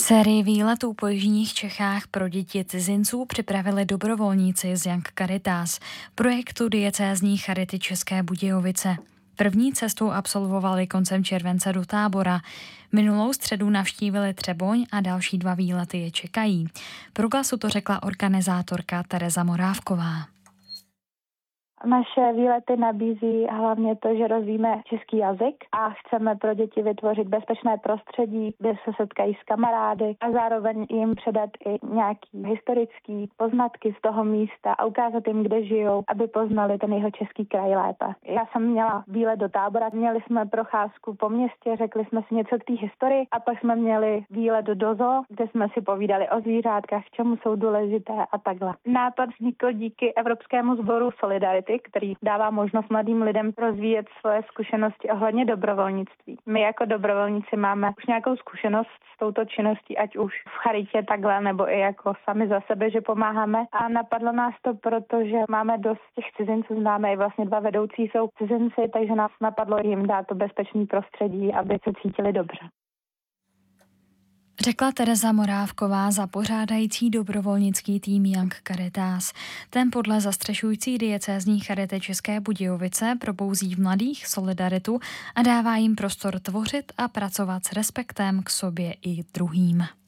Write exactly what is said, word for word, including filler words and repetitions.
Sérii výletů po jižních Čechách pro děti cizinců připravili dobrovolníci z Young Caritas, projektu diecézní Charity České Budějovice. První cestu absolvovali koncem července do Tábora. Minulou středu navštívili Třeboň a další dva výlety je čekají. Pro Glasu to řekla organizátorka Tereza Morávková. Naše výlety nabízí hlavně to, že rozvíjíme český jazyk a chceme pro děti vytvořit bezpečné prostředí, kde se setkají s kamarády a zároveň jim předat i nějaký historický poznatky z toho místa a ukázat jim, kde žijou, aby poznali ten jeho český kraj lépe. Já jsem měla výlet do Tábora, měli jsme procházku po městě, řekli jsme si něco k té historii a pak jsme měli výlet do zoo, kde jsme si povídali o zvířátkách, k čemu jsou důležité a takhle. Nápad vznikl díky Evropskému sboru Solidarity, který dává možnost mladým lidem rozvíjet svoje zkušenosti ohledně dobrovolnictví. My jako dobrovolníci máme už nějakou zkušenost s touto činností, ať už v charitě takhle, nebo i jako sami za sebe, že pomáháme. A napadlo nás to, protože máme dost těch cizinců, známe i vlastně dva vedoucí jsou cizinci, takže nás napadlo jim dát to bezpečné prostředí, aby se cítili dobře. Řekla Tereza Morávková za pořádající dobrovolnický tým Young Caritas. Ten podle zastřešující diecézní Charity České Budějovice probouzí v mladých solidaritu a dává jim prostor tvořit a pracovat s respektem k sobě i druhým.